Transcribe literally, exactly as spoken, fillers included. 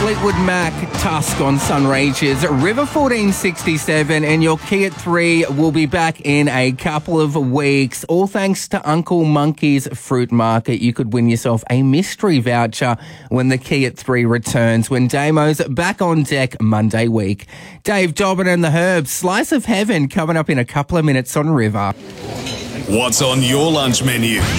Fleetwood Mac, Tusk on Sunreaches, River fourteen sixty-seven, and your Key at three will be back in a couple of weeks. All thanks to Uncle Monkey's Fruit Market. You could win yourself a mystery voucher when the Key at three returns, when Damo's back on deck Monday week. Dave Dobbin and the Herbs, Slice of Heaven, coming up in a couple of minutes on River. What's on your lunch menu?